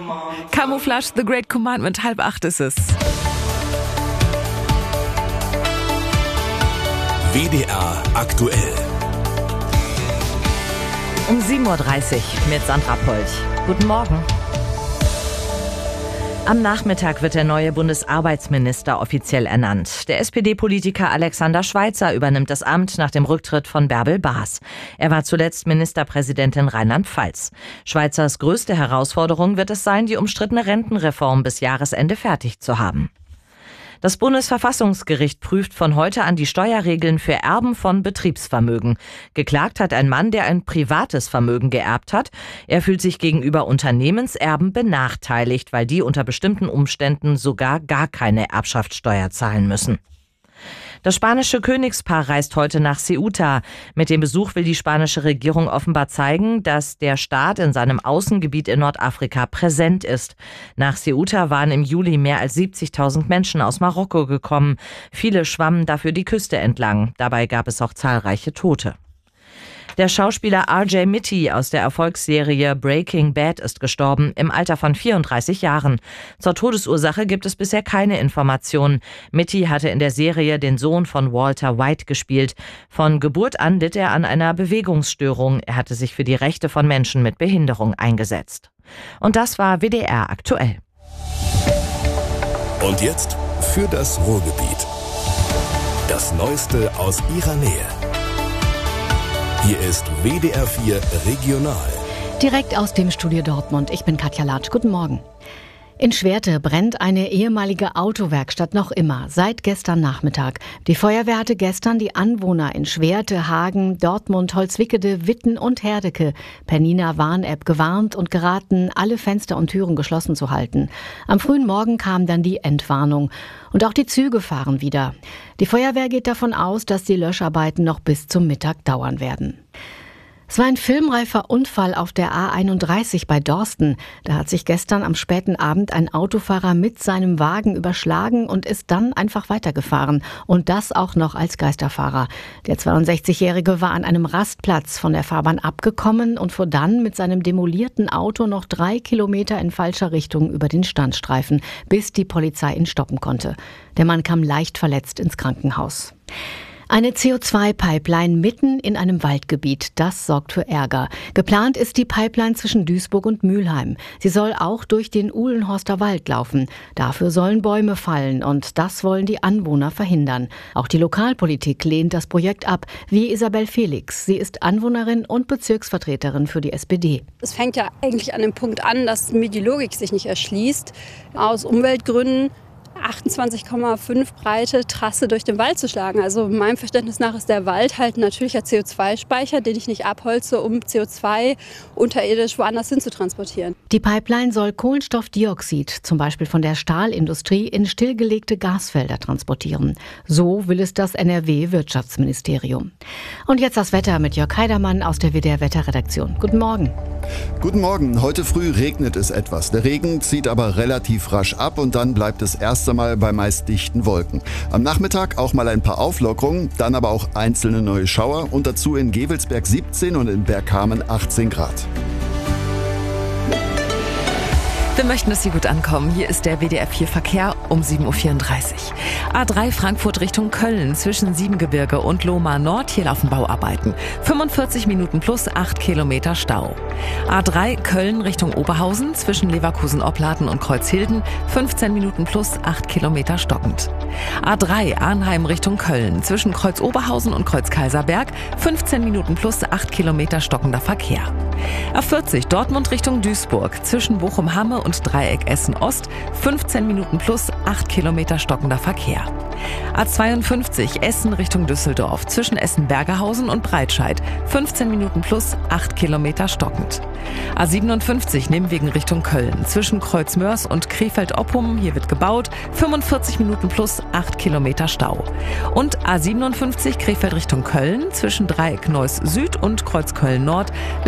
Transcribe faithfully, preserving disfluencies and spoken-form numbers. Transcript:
Camouflage, The Great Commandment, halb acht ist es. W D R aktuell. Um sieben Uhr dreißig mit Sandra Polch. Guten Morgen. Am Nachmittag wird der neue Bundesarbeitsminister offiziell ernannt. Der S P D-Politiker Alexander Schweitzer übernimmt das Amt nach dem Rücktritt von Bärbel Baas. Er war zuletzt Ministerpräsident in Rheinland-Pfalz. Schweitzers größte Herausforderung wird es sein, die umstrittene Rentenreform bis Jahresende fertig zu haben. Das Bundesverfassungsgericht prüft von heute an die Steuerregeln für Erben von Betriebsvermögen. Geklagt hat ein Mann, der ein privates Vermögen geerbt hat. Er fühlt sich gegenüber Unternehmenserben benachteiligt, weil die unter bestimmten Umständen sogar gar keine Erbschaftssteuer zahlen müssen. Das spanische Königspaar reist heute nach Ceuta. Mit dem Besuch will die spanische Regierung offenbar zeigen, dass der Staat in seinem Außengebiet in Nordafrika präsent ist. Nach Ceuta waren im Juli mehr als siebzigtausend Menschen aus Marokko gekommen. Viele schwammen dafür die Küste entlang. Dabei gab es auch zahlreiche Tote. Der Schauspieler R J Mitte aus der Erfolgsserie Breaking Bad ist gestorben, im Alter von vierunddreißig Jahren. Zur Todesursache gibt es bisher keine Informationen. Mitte hatte in der Serie den Sohn von Walter White gespielt. Von Geburt an litt er an einer Bewegungsstörung. Er hatte sich für die Rechte von Menschen mit Behinderung eingesetzt. Und das war W D R aktuell. Und jetzt für das Ruhrgebiet. Das Neueste aus ihrer Nähe. Hier ist W D R vier Regional. Direkt aus dem Studio Dortmund. Ich bin Katja Latsch. Guten Morgen. In Schwerte brennt eine ehemalige Autowerkstatt noch immer, seit gestern Nachmittag. Die Feuerwehr hatte gestern die Anwohner in Schwerte, Hagen, Dortmund, Holzwickede, Witten und Herdecke per Nina-Warn-App gewarnt und geraten, alle Fenster und Türen geschlossen zu halten. Am frühen Morgen kam dann die Entwarnung. Und auch die Züge fahren wieder. Die Feuerwehr geht davon aus, dass die Löscharbeiten noch bis zum Mittag dauern werden. Es war ein filmreifer Unfall auf der A einunddreißig bei Dorsten. Da hat sich gestern am späten Abend ein Autofahrer mit seinem Wagen überschlagen und ist dann einfach weitergefahren. Und das auch noch als Geisterfahrer. Der zweiundsechzigjährige war an einem Rastplatz von der Fahrbahn abgekommen und fuhr dann mit seinem demolierten Auto noch drei Kilometer in falscher Richtung über den Standstreifen, bis die Polizei ihn stoppen konnte. Der Mann kam leicht verletzt ins Krankenhaus. Eine C O zwei Pipeline mitten in einem Waldgebiet, das sorgt für Ärger. Geplant ist die Pipeline zwischen Duisburg und Mülheim. Sie soll auch durch den Uhlenhorster Wald laufen. Dafür sollen Bäume fallen und das wollen die Anwohner verhindern. Auch die Lokalpolitik lehnt das Projekt ab, wie Isabel Felix. Sie ist Anwohnerin und Bezirksvertreterin für die S P D. Es fängt ja eigentlich an dem Punkt an, dass mir die Logik sich nicht erschließt. Aus Umweltgründen achtundzwanzig Komma fünf breite Trasse durch den Wald zu schlagen. Also meinem Verständnis nach ist der Wald halt ein natürlicher C O zwei Speicher, den ich nicht abholze, um C O zwei unterirdisch woanders hin zu transportieren. Die Pipeline soll Kohlenstoffdioxid, zum Beispiel von der Stahlindustrie, in stillgelegte Gasfelder transportieren. So will es das N R W-Wirtschaftsministerium. Und jetzt das Wetter mit Jörg Heidermann aus der W D R-Wetterredaktion. Guten Morgen. Guten Morgen. Heute früh regnet es etwas. Der Regen zieht aber relativ rasch ab und dann bleibt es erst einmal bei meist dichten Wolken. Am Nachmittag auch mal ein paar Auflockerungen, dann aber auch einzelne neue Schauer und dazu in Gevelsberg siebzehn und in Bergkamen achtzehn Grad. Wir möchten, dass Sie gut ankommen. Hier ist der W D R vier Verkehr um sieben Uhr vierunddreißig. A drei Frankfurt Richtung Köln zwischen Siebengebirge und Lohmar Nord. Hier laufen Bauarbeiten. fünfundvierzig Minuten plus acht Kilometer Stau. A drei Köln Richtung Oberhausen zwischen Leverkusen-Opladen und Kreuzhilden. fünfzehn Minuten plus acht Kilometer stockend. A drei Arnheim Richtung Köln zwischen Kreuz Oberhausen und Kreuz Kaiserberg. fünfzehn Minuten plus acht Kilometer stockender Verkehr. A vierzig Dortmund Richtung Duisburg zwischen Bochum-Hamme und Dreieck Essen-Ost, fünfzehn Minuten plus acht Kilometer stockender Verkehr. A zweiundfünfzig Essen Richtung Düsseldorf zwischen Essen-Bergerhausen und Breitscheid, fünfzehn Minuten plus acht Kilometer stockend. A siebenundfünfzig Nimwegen Richtung Köln zwischen Kreuzmörs und Krefeld-Oppum, hier wird gebaut, fünfundvierzig Minuten plus acht Kilometer Stau. Und A siebenundfünfzig Krefeld Richtung Köln zwischen Dreieck Neuss Süd und Kreuz Köln Nord